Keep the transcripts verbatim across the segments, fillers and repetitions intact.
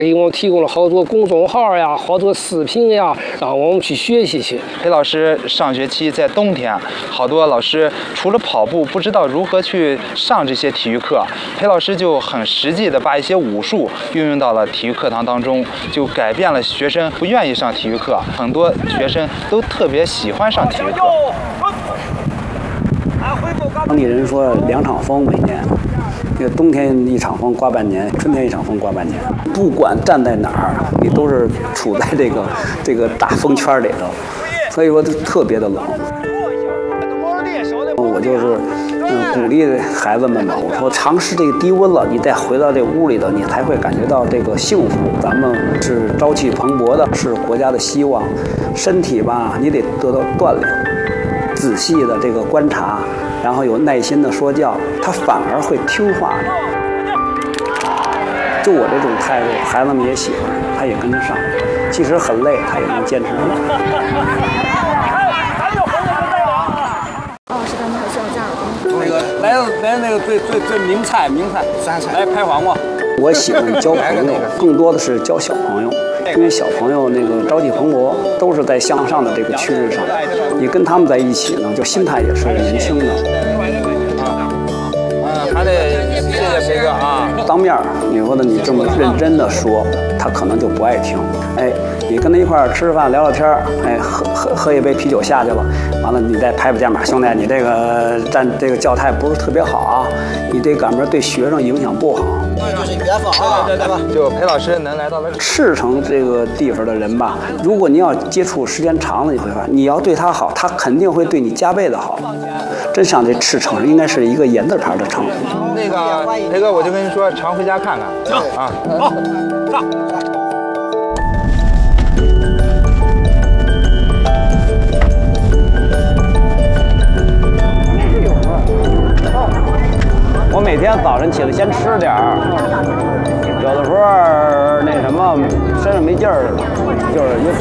给我们提供了好多公众号呀，好多视频呀，让我们去学习去。 裴老师上学期在冬天，好多老师除了跑步，不知道如何去上这些体育课，裴老师就很实际的把一些武术运用到了体育课堂当中，就改变了学生不愿意上体育课，很多学生都特别喜欢上体育课。 当地人说两场风每年。这个冬天一场风刮半年，春天一场风刮半年。不管站在哪儿，你都是处在这个这个大风圈里头，所以说特别的冷。我就是嗯鼓励孩子们吧，我说尝试这个低温了，你再回到这屋里头，你才会感觉到这个幸福。咱们是朝气蓬勃的，是国家的希望。身体吧，你得得到锻炼，仔细的这个观察。然后有耐心的说教，他反而会听话的。就我这种态度，孩子们也喜欢，他也跟着上。即使很累，他也能坚持下来。 哦，是的，你好，需要加耳那个来来那个最最最名菜名菜三菜来拍黄瓜。 我喜欢交朋友，更多的是交小朋友。因为小朋友那个朝气蓬勃，都是在向上的这个趋势上，你跟他们在一起呢，就心态也是年轻的。 嗯，还得谢谢裴哥啊。 当面你说的你这么认真的说，他可能就不爱听。哎，你跟他一块儿吃饭聊聊天，哎，喝喝喝一杯啤酒下去了，完了你再拍拍肩膀，兄弟，你这个站这个教态不是特别好啊，你这赶明对学生影响不好。 就是缘分啊，对对对，就裴老师能来到了赤城这个地方的人吧，如果您要接触时间长了，你会发现你要对他好，他肯定会对你加倍的好。真像这赤城应该是一个言字旁的城。 那个裴哥，我就跟你说，常回家看看。行啊，好，上。 我每天早晨起来先吃点儿，有的时候那什么身上没劲儿似的，就是一。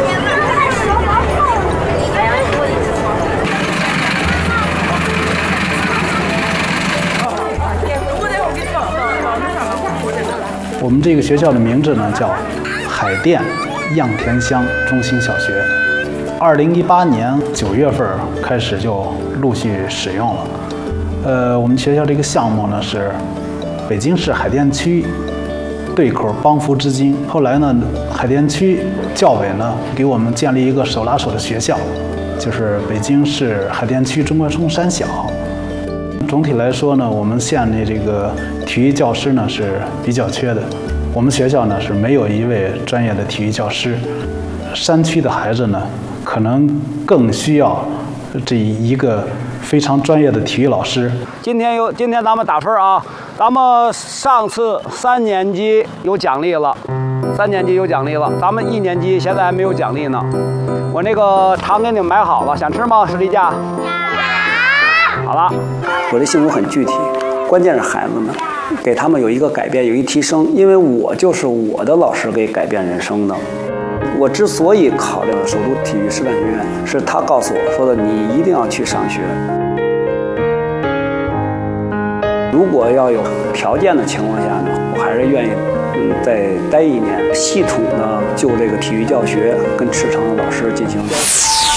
我们这个学校的名字呢叫海淀样田乡中心小学，二零一八年九月份开始就陆续使用了。呃，我们学校这个项目呢是北京市海淀区对口帮扶织金。后来呢，海淀区教委呢给我们建立一个手拉手的学校，就是北京市海淀区中关村三小。总体来说呢，我们县的这个体育教师呢是比较缺的。我们学校呢是没有一位专业的体育教师，山区的孩子呢可能更需要这一个非常专业的体育老师。 今天有，今天咱们打分啊，咱们上次三年级有奖励了，三年级有奖励了，咱们一年级现在还没有奖励呢。我那个糖给你们买好了，想吃吗？士力架。好了，我的幸福很具体，关键是孩子们，给他们有一个改变，有一提升。因为我就是我的老师给改变人生的。我之所以考这个首都体育师范学院，是他告诉我说的，你一定要去上学。如果要有条件的情况下呢，我还是愿意嗯再待一年，系统的就这个体育教学跟赤城的老师进行。